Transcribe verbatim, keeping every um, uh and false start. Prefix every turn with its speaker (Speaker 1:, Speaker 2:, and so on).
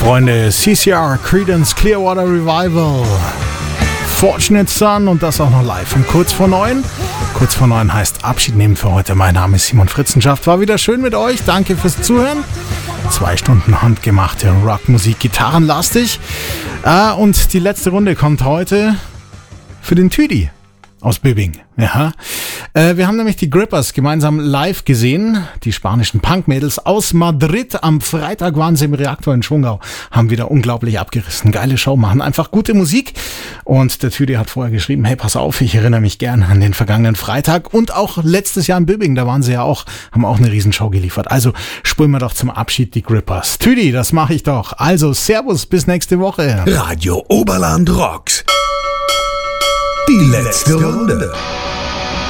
Speaker 1: Freunde, C C R, Creedence Clearwater Revival, Fortunate Son und das auch noch live um kurz vor neun. Kurz vor neun heißt Abschied nehmen für heute. Mein Name ist Simon Fritzenschaft. War wieder schön mit euch. Danke fürs Zuhören. Zwei Stunden handgemachte Rockmusik, gitarrenlastig. Ah, und die letzte Runde kommt heute für den Tüdi aus Böbing. Ja. Äh, wir haben nämlich die Grippers gemeinsam live gesehen. Die spanischen Punkmädels aus Madrid. Am Freitag waren sie im Reaktor in Schongau. Haben wieder unglaublich abgerissen. Geile Show, machen einfach gute Musik. Und der Tüdi hat vorher geschrieben, hey, pass auf, ich erinnere mich gern an den vergangenen Freitag. Und auch letztes Jahr in Böbing, da waren sie ja auch, haben auch eine Riesenshow geliefert. Also spulen wir doch zum Abschied die Grippers. Tüdi, das mache ich doch. Also Servus, bis nächste Woche.
Speaker 2: Radio Oberland rockt. Die letzte Runde.